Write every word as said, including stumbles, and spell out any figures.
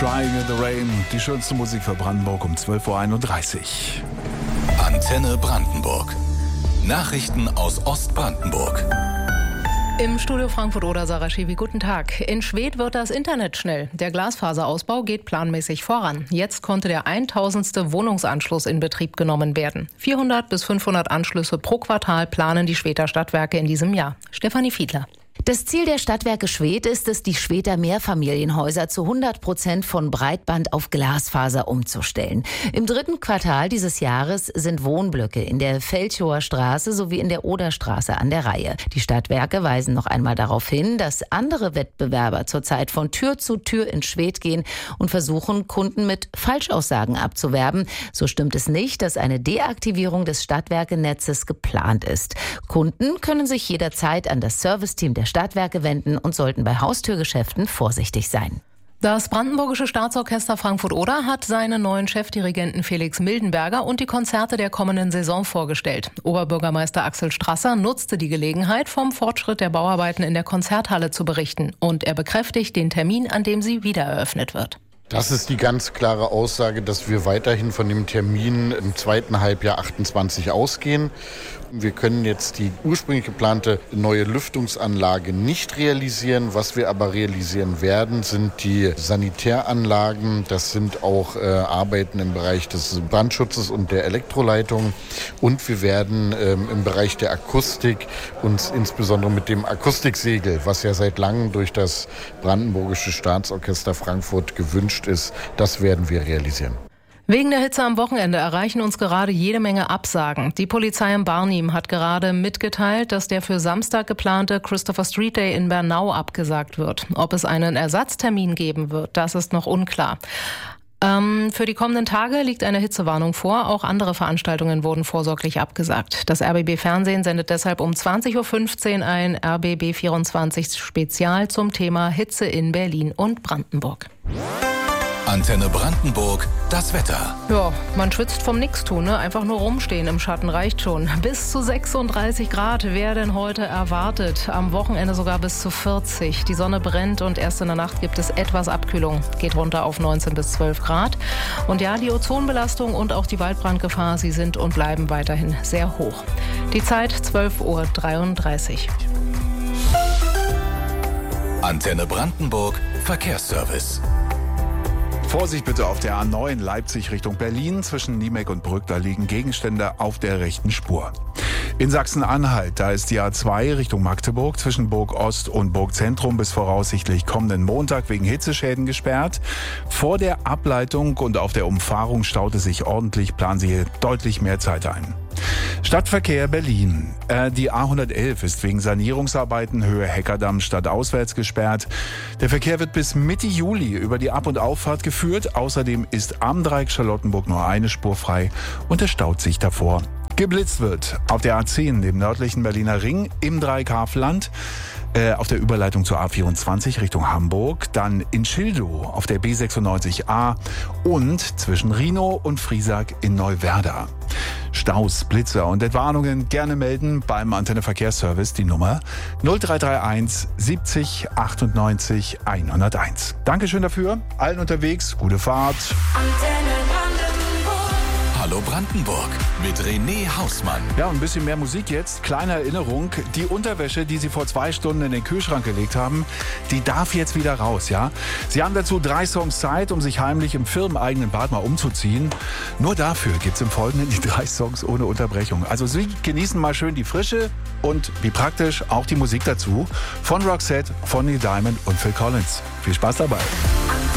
Crying in the Rain, die schönste Musik für Brandenburg um zwölf Uhr einunddreißig. Antenne Brandenburg. Nachrichten aus Ostbrandenburg. Im Studio Frankfurt-Oder, Sarah Schewi, guten Tag. In Schwedt wird das Internet schnell. Der Glasfaserausbau geht planmäßig voran. Jetzt konnte der tausendste Wohnungsanschluss in Betrieb genommen werden. vierhundert bis fünfhundert Anschlüsse pro Quartal planen die Schwedter Stadtwerke in diesem Jahr. Stefanie Fiedler. Das Ziel der Stadtwerke Schwedt ist es, die Schwedter Mehrfamilienhäuser zu hundert Prozent von Breitband auf Glasfaser umzustellen. Im dritten Quartal dieses Jahres sind Wohnblöcke in der Feldchower Straße sowie in der Oderstraße an der Reihe. Die Stadtwerke weisen noch einmal darauf hin, dass andere Wettbewerber zurzeit von Tür zu Tür in Schwedt gehen und versuchen, Kunden mit Falschaussagen abzuwerben. So stimmt es nicht, dass eine Deaktivierung des Stadtwerkenetzes geplant ist. Kunden können sich jederzeit an das Serviceteam der Stadtwerke wenden und sollten bei Haustürgeschäften vorsichtig sein. Das Brandenburgische Staatsorchester Frankfurt-Oder hat seinen neuen Chefdirigenten Felix Mildenberger und die Konzerte der kommenden Saison vorgestellt. Oberbürgermeister Axel Strasser nutzte die Gelegenheit, vom Fortschritt der Bauarbeiten in der Konzerthalle zu berichten. Und er bekräftigt den Termin, an dem sie wieder eröffnet wird. Das ist die ganz klare Aussage, dass wir weiterhin von dem Termin im zweiten Halbjahr achtundzwanzig ausgehen. Wir können jetzt die ursprünglich geplante neue Lüftungsanlage nicht realisieren. Was wir aber realisieren werden, sind die Sanitäranlagen. Das sind auch äh, Arbeiten im Bereich des Brandschutzes und der Elektroleitung. Und wir werden ähm, im Bereich der Akustik uns insbesondere mit dem Akustiksegel, was ja seit langem durch das Brandenburgische Staatsorchester Frankfurt gewünscht ist, das werden wir realisieren. Wegen der Hitze am Wochenende erreichen uns gerade jede Menge Absagen. Die Polizei in Barnim hat gerade mitgeteilt, dass der für Samstag geplante Christopher Street Day in Bernau abgesagt wird. Ob es einen Ersatztermin geben wird, das ist noch unklar. Ähm, für die kommenden Tage liegt eine Hitzewarnung vor. Auch andere Veranstaltungen wurden vorsorglich abgesagt. Das R B B Fernsehen sendet deshalb um zwanzig Uhr fünfzehn ein R B B vierundzwanzig Spezial zum Thema Hitze in Berlin und Brandenburg. Antenne Brandenburg, das Wetter. Ja, man schwitzt vom Nichtstun, ne? Einfach nur rumstehen im Schatten reicht schon. Bis zu sechsunddreißig Grad werden heute erwartet. Am Wochenende sogar bis zu vierzig. Die Sonne brennt und erst in der Nacht gibt es etwas Abkühlung. Geht runter auf neunzehn bis zwölf Grad. Und ja, die Ozonbelastung und auch die Waldbrandgefahr, sie sind und bleiben weiterhin sehr hoch. Die Zeit zwölf Uhr dreiunddreißig. Antenne Brandenburg, Verkehrsservice. Vorsicht bitte auf der A neun Leipzig Richtung Berlin. Zwischen Niemek und Brück, da liegen Gegenstände auf der rechten Spur. In Sachsen-Anhalt, da ist die A zwei Richtung Magdeburg zwischen Burg Ost und Burg Zentrum bis voraussichtlich kommenden Montag wegen Hitzeschäden gesperrt. Vor der Ableitung und auf der Umfahrung staute sich ordentlich, planen Sie hier deutlich mehr Zeit ein. Stadtverkehr Berlin. Äh, die A hundertelf ist wegen Sanierungsarbeiten Höhe Heckerdamm stadtauswärts gesperrt. Der Verkehr wird bis Mitte Juli über die Ab- und Auffahrt geführt. Außerdem ist am Dreieck Charlottenburg nur eine Spur frei und es staut sich davor. Geblitzt wird auf der A zehn, dem nördlichen Berliner Ring, im Dreieck Havelland, äh, auf der Überleitung zur A vierundzwanzig Richtung Hamburg, dann in Schildow auf der B sechsundneunzig A und zwischen Rhinow und Friesack in Neuwerder. Staus, Blitzer und Entwarnungen gerne melden beim Antenne Verkehrsservice, die Nummer null drei drei eins siebzig achtundneunzig hunderteins. Dankeschön dafür, allen unterwegs, gute Fahrt. Antenne Brandenburg. Hallo Brandenburg mit René Hausmann. Ja, ein bisschen mehr Musik jetzt. Kleine Erinnerung, die Unterwäsche, die Sie vor zwei Stunden in den Kühlschrank gelegt haben, die darf jetzt wieder raus, ja? Sie haben dazu drei Songs Zeit, um sich heimlich im firmeneigenen Bad mal umzuziehen. Nur dafür gibt's im Folgenden die drei Songs ohne Unterbrechung. Also Sie genießen mal schön die Frische und wie praktisch auch die Musik dazu von Roxette, von Neil Diamond und Phil Collins. Viel Spaß dabei.